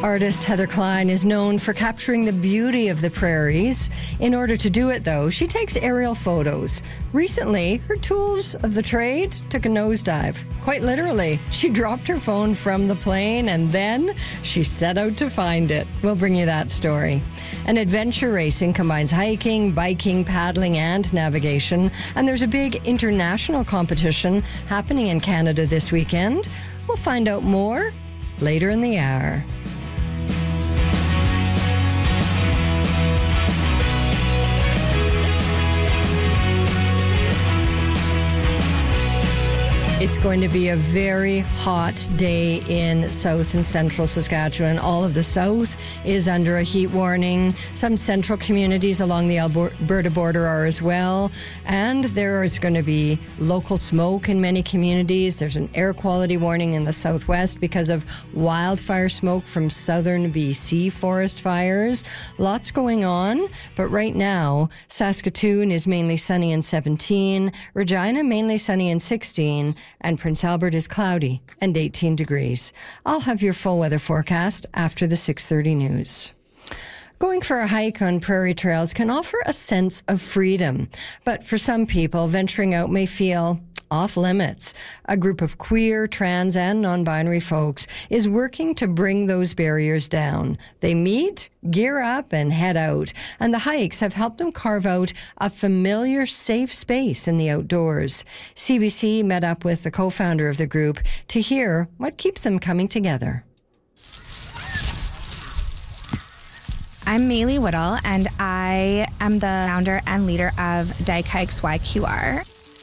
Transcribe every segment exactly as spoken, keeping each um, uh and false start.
Artist Heather Klein is known for capturing the beauty of the prairies. In order to do it, though, she takes aerial photos. Recently, her tools of the trade took a nosedive. Quite literally, she dropped her phone from the plane and then she set out to find it. We'll bring you that story. And adventure racing combines hiking, biking, paddling, and navigation. And there's a big international competition happening in Canada this weekend. We'll find out more later in the hour. It's going to be a very hot day in south and central Saskatchewan. All of the south is under a heat warning. Some central communities along the Alberta border are as well. And there is going to be local smoke in many communities. There's an air quality warning in the southwest because of wildfire smoke from southern B C forest fires. Lots going on. But right now, Saskatoon is mainly sunny and seventeen. Regina mainly sunny and sixteen. And Prince Albert is cloudy and eighteen degrees. I'll have your full weather forecast after the six thirty news. Going for a hike on prairie trails can offer a sense of freedom, but for some people, venturing out may feel off limits. A group of queer, trans, and non-binary folks is working to bring those barriers down. They meet, gear up, and head out, and the hikes have helped them carve out a familiar, safe space in the outdoors. C B C met up with the co-founder of the group to hear what keeps them coming together. I'm Maylee Whittle, and I am the founder and leader of Dyke Hikes Y Q R.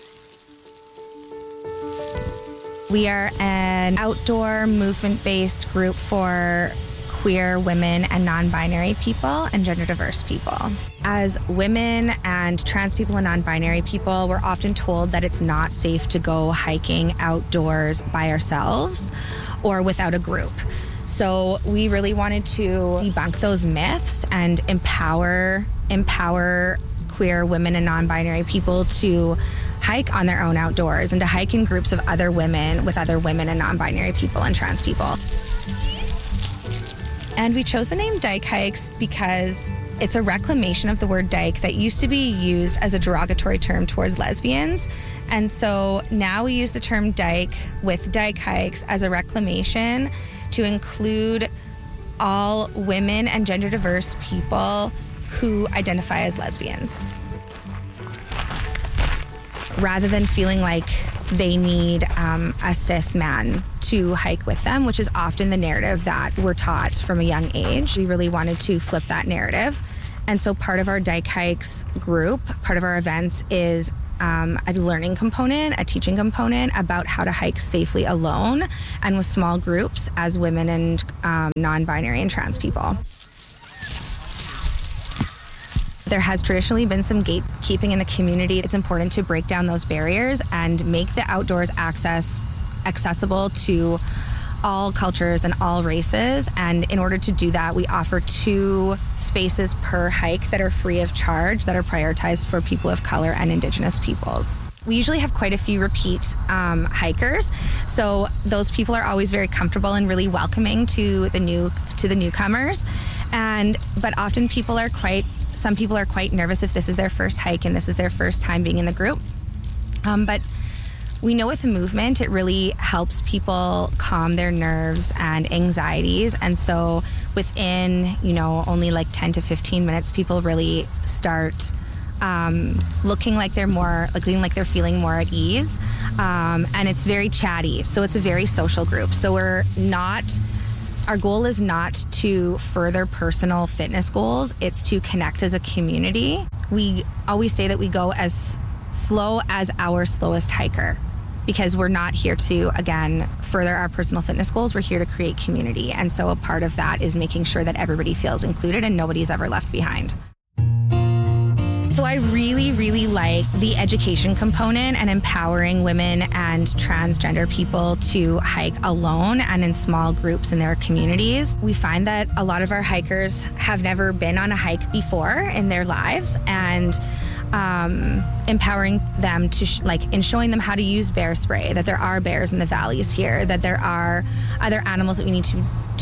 We are an outdoor movement-based group for queer women and non-binary people and gender-diverse people. As women and trans people and non-binary people, we're often told that it's not safe to go hiking outdoors by ourselves or without a group. So we really wanted to debunk those myths and empower empower queer women and non-binary people to hike on their own outdoors and to hike in groups of other women with other women and non-binary people and trans people. And we chose the name Dyke Hikes because it's a reclamation of the word dyke that used to be used as a derogatory term towards lesbians. And so now we use the term dyke with Dyke Hikes as a reclamation to include all women and gender diverse people who identify as lesbians, rather than feeling like they need um, a cis man to hike with them, which is often the narrative that we're taught from a young age. We really wanted to flip that narrative. And so part of our Dyke Hikes group, part of our events is um, a learning component, a teaching component about how to hike safely alone and with small groups as women and um, non-binary and trans people. There has traditionally been some gatekeeping in the community. It's important to break down those barriers and make the outdoors access accessible to all cultures and all races. And in order to do that, we offer two spaces per hike that are free of charge, that are prioritized for people of color and Indigenous peoples. We usually have quite a few repeat um, hikers, so those people are always very comfortable and really welcoming to the new to the newcomers. And but often people are quite some people are quite nervous if this is their first hike and this is their first time being in the group. Um, but we know with the movement, it really helps people calm their nerves and anxieties. And so within, you know, only like ten to fifteen minutes, people really start um, looking like they're more, looking like they're feeling more at ease. Um, and it's very chatty. So it's a very social group. So we're not, our goal is not to further personal fitness goals. It's to connect as a community. We always say that we go as slow as our slowest hiker, because we're not here to, again, further our personal fitness goals. We're here to create community. And so a part of that is making sure that everybody feels included and nobody's ever left behind. So I really, really like the education component and empowering women and transgender people to hike alone and in small groups in their communities. We find that a lot of our hikers have never been on a hike before in their lives, and Um, empowering them to, sh- like, in showing them how to use bear spray, that there are bears in the valleys here, that there are other animals that we need to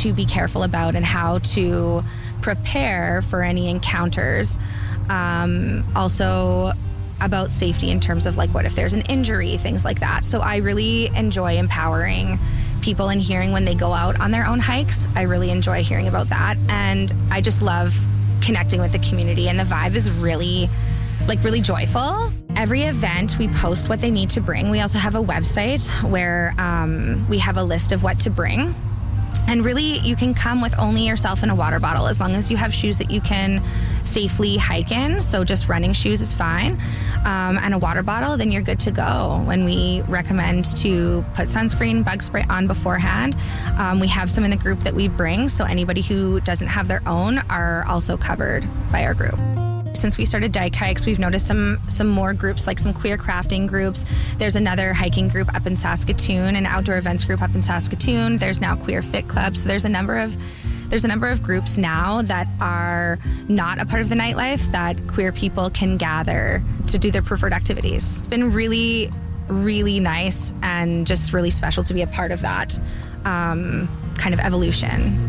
to be careful about and how to prepare for any encounters. Um, also about safety in terms of like what if there's an injury, things like that. So I really enjoy empowering people and hearing when they go out on their own hikes. I really enjoy hearing about that. And I just love connecting with the community, and the vibe is really, like really joyful. Every event we post what they need to bring. We also have a website where um, we have a list of what to bring. And really, you can come with only yourself and a water bottle as long as you have shoes that you can safely hike in. So just running shoes is fine. Um, and a water bottle, then you're good to go. When we recommend to put sunscreen, bug spray on beforehand, um, we have some in the group that we bring. So anybody who doesn't have their own are also covered by our group. Since we started Dyke Hikes, we've noticed some some more groups, like some queer crafting groups. There's another hiking group up in Saskatoon, an outdoor events group up in Saskatoon. There's now Queer Fit Club. So there's a number of there's a number of groups now that are not a part of the nightlife that queer people can gather to do their preferred activities. It's been really, really nice and just really special to be a part of that um, kind of evolution.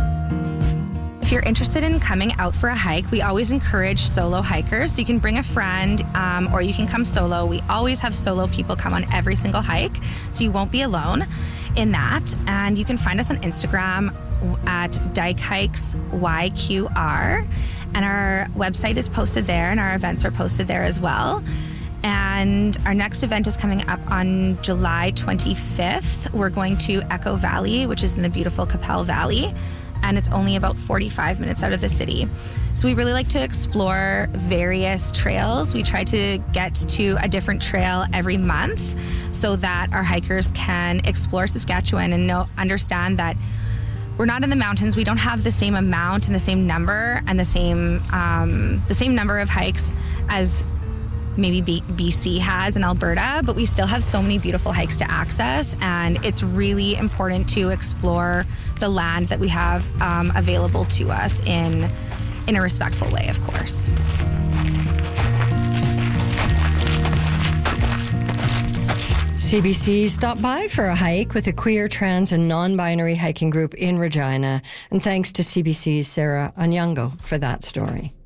If you're interested in coming out for a hike, we always encourage solo hikers. So you can bring a friend um, or you can come solo. We always have solo people come on every single hike, so you won't be alone in that. And you can find us on Instagram at Dyke Hikes Y Q R. And our website is posted there and our events are posted there as well. And our next event is coming up on July twenty-fifth. We're going to Echo Valley, which is in the beautiful Qu'Appelle Valley. And it's only about forty-five minutes out of the city. So we really like to explore various trails. We try to get to a different trail every month so that our hikers can explore Saskatchewan and know, understand that we're not in the mountains. We don't have the same amount and the same number and the same um, the same number of hikes as maybe B- BC has in Alberta, but we still have so many beautiful hikes to access, and it's really important to explore the land that we have um, available to us in in a respectful way, of course. C B C stopped by for a hike with a queer, trans, and non-binary hiking group in Regina, and thanks to C B C's Sarah Onyango for that story.